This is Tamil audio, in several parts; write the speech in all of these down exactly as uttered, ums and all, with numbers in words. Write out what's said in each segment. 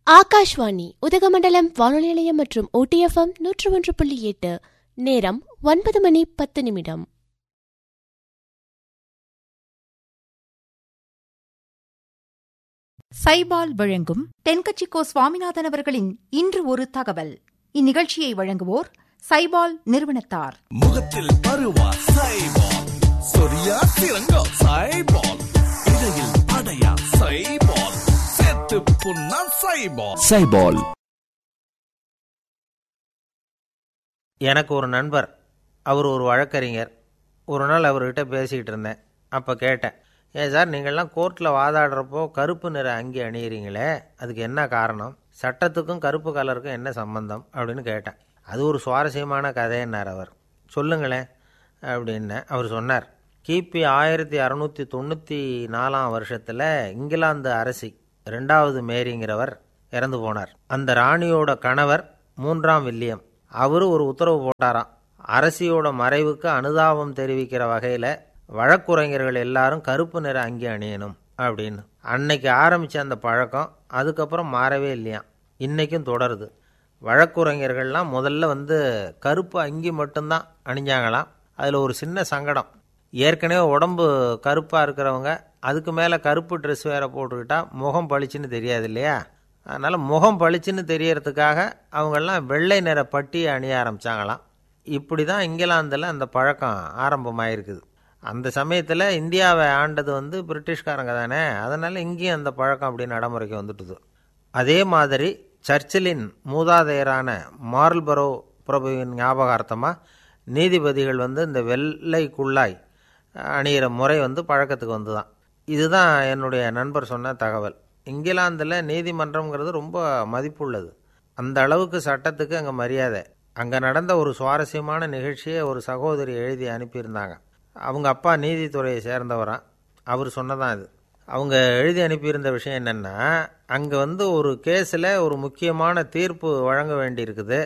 ஆகாஷ்வாணி உதகமண்டலம் வானொலி நிலையம் மற்றும் ஓடிஎஃப்எம் நூற்று ஒன்று புள்ளி எட்டு. நேரம் ஒன்பது மணி பத்து நிமிடம். சைபால் வழங்கும் தென்கட்சிக்கோ சுவாமிநாதன் அவர்களின் இன்று ஒரு தகவல். இந்நிகழ்ச்சியை வழங்குவோர் சைபால் நிறுவனத்தார். முகத்தில் பருவா சைபால், சொரியா சிறங்கா சைபால், இடையில் அடையா சைபால், சேத்து புண்ணா சைபால். சைபால். எனக்கு ஒரு நண்பர், அவர் ஒரு வழக்கறிஞர். ஒரு நாள் அவர்கிட்ட பேசிக்கிட்டு இருந்தேன். அப்போ கேட்டேன், ஏன் சார் நீங்கள்லாம் கோர்ட்டில் வாதாடுறப்போ கருப்பு நிற அங்கி அணியிறீங்களே, அதுக்கு என்ன காரணம்? சட்டத்துக்கும் கருப்பு கலருக்கும் என்ன சம்பந்தம் அப்படின்னு கேட்டேன். அது ஒரு சுவாரஸ்யமான கதைன்னார் அவர். சொல்லுங்களேன் அப்படின்னு அவர் சொன்னார். கிபி ஆயிரத்தி அறநூற்றி தொண்ணூற்றி நாலாம் வருஷத்தில் இங்கிலாந்து அரசி ரெண்டாவது மேரிங்கிறவர் இறந்து போனார். அந்த ராணியோட கணவர் மூன்றாம் வில்லியம், அவர் ஒரு உத்தரவு போட்டாராம். அரசியோட மறைவுக்கு அனுதாபம் தெரிவிக்கிற வகையில் வழக்குரைஞர்கள் எல்லாரும் கருப்பு நிற அங்கி அணியணும் அப்படின்னு. அன்னைக்கு ஆரம்பித்த அந்த பழக்கம் அதுக்கப்புறம் மாறவே இல்லையாம், இன்றைக்கும் தொடருது. வழக்குரைஞர்கள்லாம் முதல்ல வந்து கருப்பு அங்கி மட்டும்தான் அணிஞ்சாங்களாம். அதில் ஒரு சின்ன சங்கடம், ஏற்கனவே உடம்பு கருப்பாக இருக்கிறவங்க அதுக்கு மேலே கருப்பு ட்ரெஸ் வேறு போட்டுக்கிட்டா முகம் பளிச்சுன்னு தெரியாது இல்லையா? அதனால் முகம் பளிச்சுன்னு தெரியறதுக்காக அவங்கெல்லாம் வெள்ளை நிற பட்டியை அணிய ஆரம்பித்தாங்களாம். இப்படி தான் இங்கிலாந்தில் அந்த பழக்கம் ஆரம்பமாயிருக்குது. அந்த சமயத்தில் இந்தியாவை ஆண்டது வந்து பிரிட்டிஷ்காரங்க தானே, அதனால் இங்கேயும் அந்த பழக்கம் அப்படி நடைமுறைக்கு வந்துட்டுது. அதே மாதிரி சர்ச்சிலின் மூதாதையரான மார்ல்பரோ பிரபுவின் ஞாபகார்த்தமாக நீதிபதிகள் வந்து இந்த வெள்ளை குள்ளாய் அணிகிற முறை வந்து பழக்கத்துக்கு வந்து தான். இதுதான் என்னுடைய நண்பர் சொன்ன தகவல். இங்கிலாந்தில் நீதிமன்றம்ங்கிறது ரொம்ப மதிப்புள்ளது. அந்த அளவுக்கு சட்டத்துக்கு அங்கே மரியாதை. அங்கே நடந்த ஒரு சுவாரஸ்யமான நிகழ்ச்சியை ஒரு சகோதரி எழுதி அனுப்பியிருந்தாங்க. அவங்க அப்பா நீதித்துறையை சேர்ந்தவரான். அவர் சொன்னதான் இது. அவங்க எழுதி அனுப்பியிருந்த விஷயம் என்னென்னா, அங்கே வந்து ஒரு கேஸில் ஒரு முக்கியமான தீர்ப்பு வழங்க வேண்டியிருக்குது.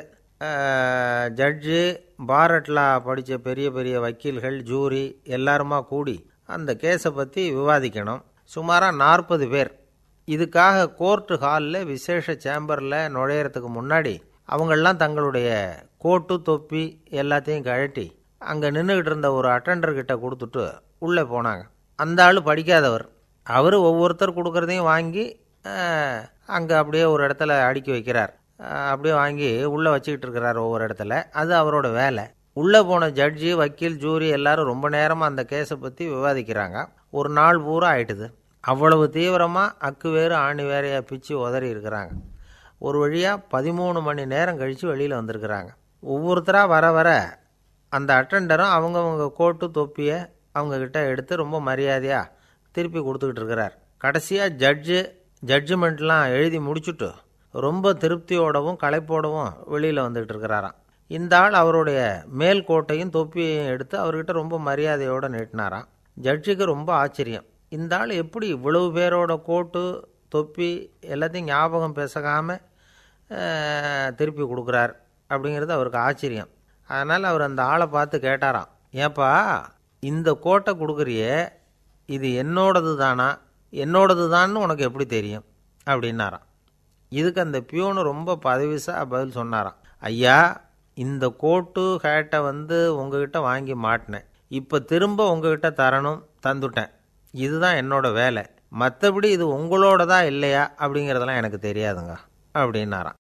ஜட்ஜு, பாரட்லா படித்த பெரிய பெரிய வக்கீல்கள், ஜூரி எல்லாருமா கூடி அந்த கேஸை பற்றி விவாதிக்கணும். சுமாராக நாற்பது பேர். இதுக்காக கோர்ட்டு ஹாலில் விசேஷ சேம்பரில் நுழையிறதுக்கு முன்னாடி அவங்களெலாம் தங்களுடைய கோட்டு தொப்பி எல்லாத்தையும் கழட்டி அங்கே நின்றுக்கிட்டு இருந்த ஒரு அட்டண்டர்கிட்ட கொடுத்துட்டு உள்ளே போனாங்க. அந்த ஆள் படிக்காதவர். அவர் ஒவ்வொருத்தர் கொடுக்குறதையும் வாங்கி அங்கே அப்படியே ஒரு இடத்துல அடுக்கி வைக்கிறார். அப்படியே வாங்கி உள்ளே வச்சுக்கிட்டு இருக்கிறார் ஒவ்வொரு இடத்துல. அது அவரோட வேலை. உள்ளே போன ஜட்ஜி, வக்கீல், ஜூரி எல்லாரும் ரொம்ப நேரமாக அந்த கேஸை பற்றி விவாதிக்கிறாங்க. ஒரு நாள் பூரா ஆயிட்டுது. அவ்வளவு தீவிரமாக அக்கு வேறு ஆணி வேறையாக பிச்சு உதறி இருக்கிறாங்க. ஒரு வழியாக பதிமூணு மணி நேரம் கழித்து வெளியில் வந்திருக்கிறாங்க. ஒவ்வொருத்தராக வர வர அந்த அட்டண்டரும் அவங்கவுங்க கோட்டு தொப்பியை அவங்கக்கிட்ட எடுத்து ரொம்ப மரியாதையாக திருப்பி கொடுத்துக்கிட்டு இருக்கிறார். கடைசியாக ஜட்ஜு ஜட்ஜ்மெண்ட்லாம் எழுதி முடிச்சுட்டு ரொம்ப திருப்தியோடவும் களைப்போடவும் வெளியில் வந்துக்கிட்டு இருக்கிறாராம். இந்த ஆள் அவருடைய மேல் கோட்டையும் தொப்பியையும் எடுத்து அவர்கிட்ட ரொம்ப மரியாதையோடு நீட்டினாராம். ஜட்ஜுக்கு ரொம்ப ஆச்சரியம். இந்த ஆள் எப்படி இவ்வளவு பேரோட கோட்டு தொப்பி எல்லாத்தையும் ஞாபகம் பேசாமல் திருப்பி கொடுக்குறார் அப்படிங்கிறது அவருக்கு ஆச்சரியம். அதனால் அவர் அந்த ஆளை பார்த்து கேட்டாராம், ஏப்பா இந்த கோட்டை கொடுக்குறியே, இது என்னோடது தானா, என்னோடது தான்னு உனக்கு எப்படி தெரியும் அப்படின்னாராம். இதுக்கு அந்த பியூனு ரொம்ப பதவிசாக பதில் சொன்னாராம், ஐயா இந்த கோட்டு ஹேட்டை வந்து உங்ககிட்ட வாங்கி மாட்டினேன், இப்போ திரும்ப உங்ககிட்ட தரணும், தந்துட்டேன், இதுதான் என்னோட வேலை, மற்றபடி இது உங்களோடதா இல்லையா அப்படிங்கிறதெல்லாம் எனக்கு தெரியாதுங்க அப்படின்னாராம்.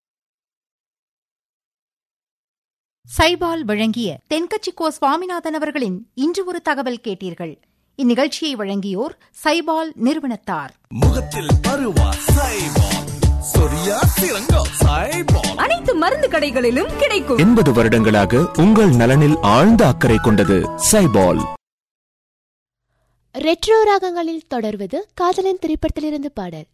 சைபால் வழங்கிய தென்கட்சிக்கோ சுவாமிநாதன் அவர்களின் இன்று ஒரு தகவல் கேட்டீர்கள். இந்நிகழ்ச்சியை வழங்கியோர் சைபால் நிறுவனத்தார். முகத்தில் பருவா சைபால், சொரியா சிறங்கா சைபால். அனைத்து மருந்து கடைகளிலும் கிடைக்கும். எண்பது வருடங்களாக உங்கள் நலனில் ஆழ்ந்த அக்கறை கொண்டது சைபால். ரெட்ரோ ராகங்களில் தொடர்வது காதலன் திரைப்படத்திலிருந்து பாடல்.